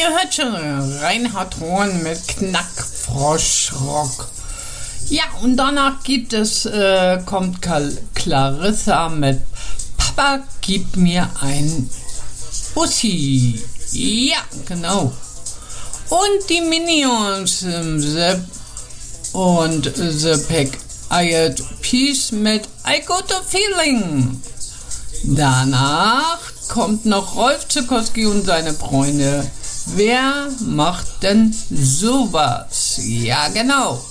ihr hört schon, Reinhard Horn mit Knackfroschrock. Ja, und danach kommt Clarissa mit Papa, gib mir ein Bussi. Ja, genau. Und die Minions, The Pack Eyed Peace mit I Got a Feeling. Danach kommt noch Rolf Zuckowski und seine Freunde. Wer macht denn sowas? Ja, genau.